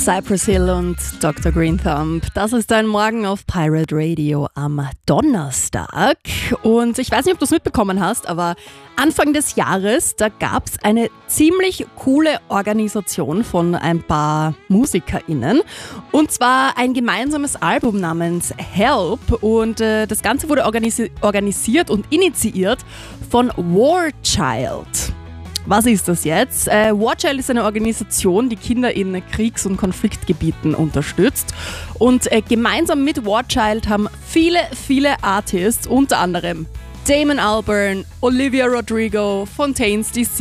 Cypress Hill und Dr. Green Thumb. Das ist dein Morgen auf Pirate Radio am Donnerstag. Und ich weiß nicht, ob du es mitbekommen hast, aber Anfang des Jahres, da gab es eine ziemlich coole Organisation von ein paar MusikerInnen. Und zwar ein gemeinsames Album namens Help. Und das Ganze wurde organisiert und initiiert von War Child. Was ist das jetzt? War Child ist eine Organisation, die Kinder in Kriegs- und Konfliktgebieten unterstützt. Und gemeinsam mit War Child haben viele Artists, unter anderem Damon Albarn, Olivia Rodrigo, Fontaines DC,